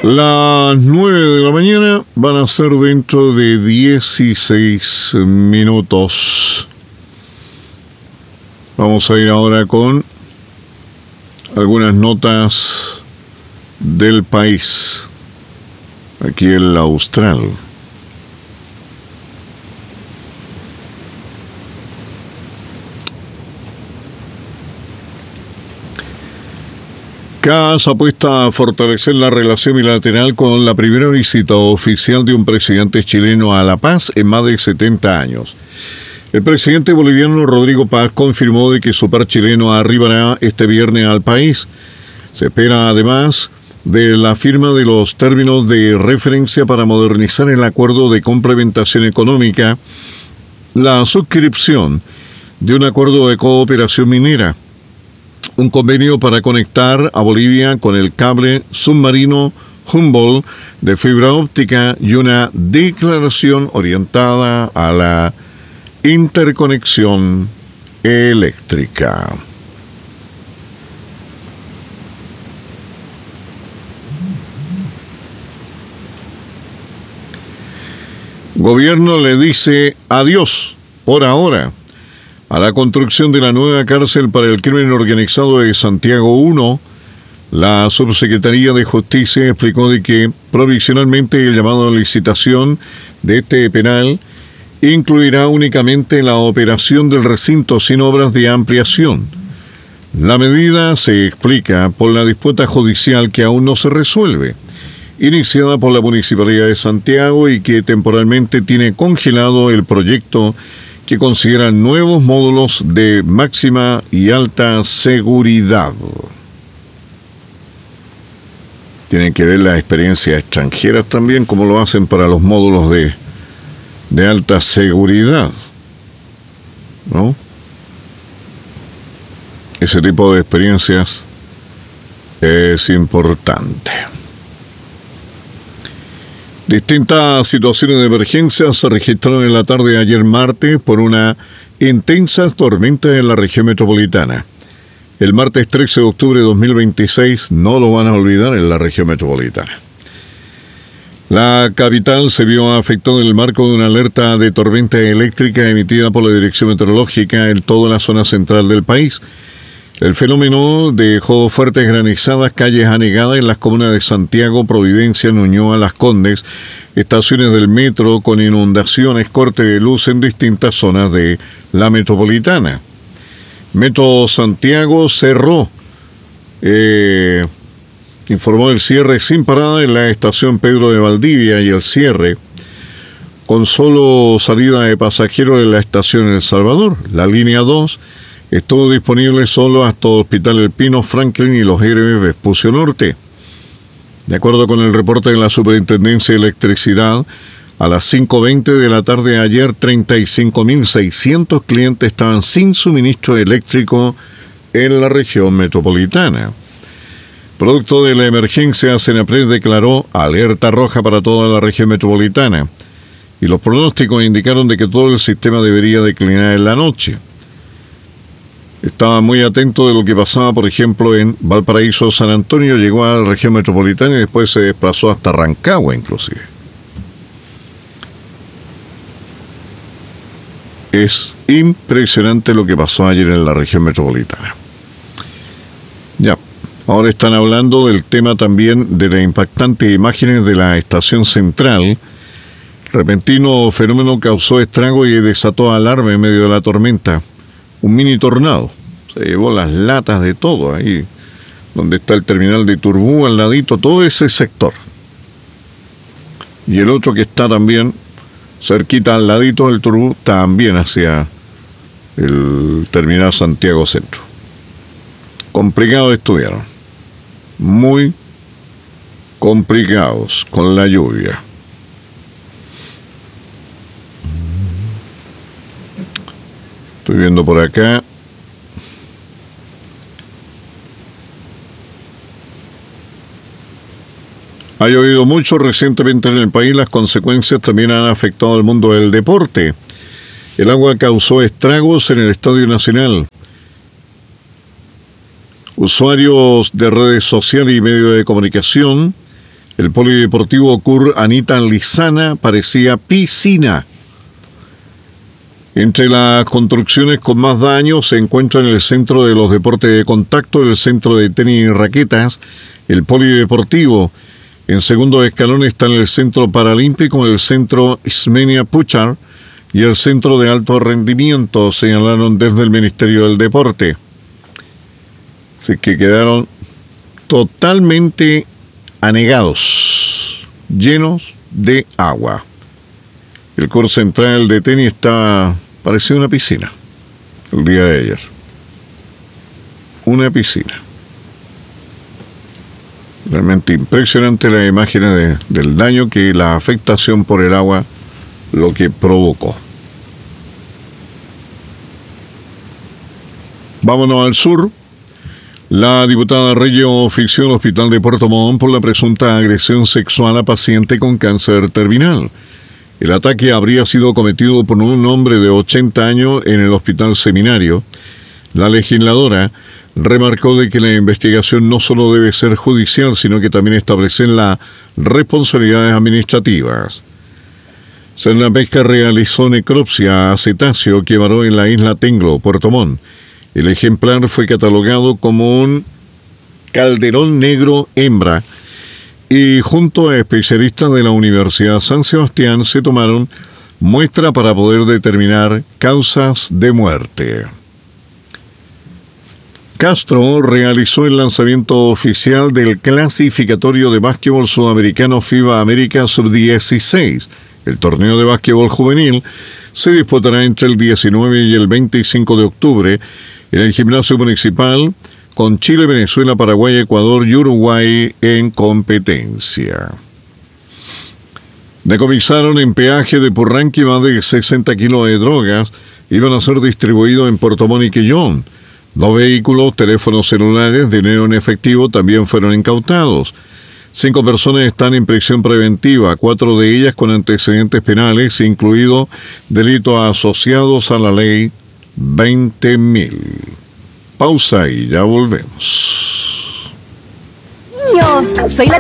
Las 9 de la mañana van a ser dentro de 16 minutos. Vamos a ir ahora con algunas notas del país, aquí en la Austral. CAS apuesta a fortalecer la relación bilateral con la primera visita oficial de un presidente chileno a La Paz en más de 70 años. El presidente boliviano Rodrigo Paz confirmó de que su par chileno arribará este viernes al país. Se espera además de la firma de los términos de referencia para modernizar el acuerdo de complementación económica, la suscripción de un acuerdo de cooperación minera, un convenio para conectar a Bolivia con el cable submarino Humboldt de fibra óptica y una declaración orientada a la interconexión eléctrica. Gobierno le dice adiós por ahora a la construcción de la nueva cárcel para el crimen organizado de Santiago 1, la Subsecretaría de Justicia explicó de que provisionalmente el llamado a licitación de este penal incluirá únicamente la operación del recinto sin obras de ampliación. La medida se explica por la disputa judicial que aún no se resuelve, iniciada por la Municipalidad de Santiago y que temporalmente tiene congelado el proyecto que considera nuevos módulos de máxima y alta seguridad. Tienen que ver las experiencias extranjeras también, como lo hacen para los módulos de alta seguridad, ¿no? Ese tipo de experiencias es importante. Distintas situaciones de emergencia se registraron en la tarde de ayer martes por una intensa tormenta en la región metropolitana. El martes 13 de octubre de 2026 no lo van a olvidar en la región metropolitana. La capital se vio afectada en el marco de una alerta de tormenta eléctrica emitida por la Dirección Meteorológica en toda la zona central del país. El fenómeno dejó fuertes granizadas, calles anegadas en las comunas de Santiago, Providencia, Ñuñoa, Las Condes, estaciones del metro con inundaciones, corte de luz en distintas zonas de la metropolitana. Metro Santiago cerró, informó el cierre sin parada en la estación Pedro de Valdivia y el cierre con solo salida de pasajeros en la estación El Salvador. La línea 2 estuvo disponible solo hasta Hospital El Pino, Franklin y los Héroes Vespucio Norte. De acuerdo con el reporte de la Superintendencia de Electricidad, a las 5:20 de la tarde de ayer, 35.600 clientes estaban sin suministro eléctrico en la región metropolitana. Producto de la emergencia, Senapred declaró alerta roja para toda la región metropolitana y los pronósticos indicaron de que todo el sistema debería declinar en la noche. Estaba muy atento de lo que pasaba, por ejemplo, en Valparaíso, San Antonio, llegó a la región metropolitana y después se desplazó hasta Rancagua, inclusive. Es impresionante lo que pasó ayer en la región metropolitana. Ya, ahora están hablando del tema también de las impactantes imágenes de la estación central. Repentino fenómeno causó estrago y desató alarma en medio de la tormenta. Un mini tornado. Se llevó las latas de todo ahí, donde está el terminal de Turbú, al ladito, todo ese sector. Y el otro que está también cerquita al ladito del Turbú, también hacia el terminal Santiago Centro. Complicados estuvieron. Muy complicados con la lluvia. Estoy viendo por acá. Ha llovido mucho recientemente en el país, las consecuencias también han afectado al mundo del deporte. El agua causó estragos en el Estadio Nacional. Usuarios de redes sociales y medios de comunicación El polideportivo Cur Anita Lizana parecía piscina. Entre las construcciones con más daño se encuentran el Centro de los Deportes de Contacto, el Centro de Tenis y Raquetas, el polideportivo. En segundo escalón están el Centro Paralímpico, el Centro Ismenia Puchar y el Centro de Alto Rendimiento, señalaron desde el Ministerio del Deporte. Así que quedaron totalmente anegados, llenos de agua. El Cor Central de Tenis parecía una piscina el día de ayer. Una piscina. Realmente impresionante las imágenes del daño que la afectación por el agua lo que provocó. Vámonos al sur. La diputada Reyes ofició al Hospital de Puerto Montt por la presunta agresión sexual a paciente con cáncer terminal. El ataque habría sido cometido por un hombre de 80 años en el Hospital Seminario. La legisladora remarcó de que la investigación no solo debe ser judicial, sino que también establecer las responsabilidades administrativas. Serna Pesca realizó necropsia a cetáceo que varó en la isla Tenglo, Puerto Montt. El ejemplar fue catalogado como un calderón negro hembra y junto a especialistas de la Universidad San Sebastián se tomaron muestra para poder determinar causas de muerte. Castro realizó el lanzamiento oficial del clasificatorio de básquetbol sudamericano FIBA América Sub-16. El torneo de básquetbol juvenil se disputará entre el 19 y el 25 de octubre en el gimnasio municipal, con Chile, Venezuela, Paraguay, Ecuador y Uruguay en competencia. Decomisaron en peaje de Purranque más de 60 kilos de drogas. Iban a ser distribuidos en Puerto Montt y Quillón. 2 vehículos, teléfonos celulares, dinero en efectivo también fueron incautados. 5 personas están en prisión preventiva, 4 de ellas con antecedentes penales, incluidos delitos asociados a la ley 20.000. Pausa y ya volvemos. Niños, soy la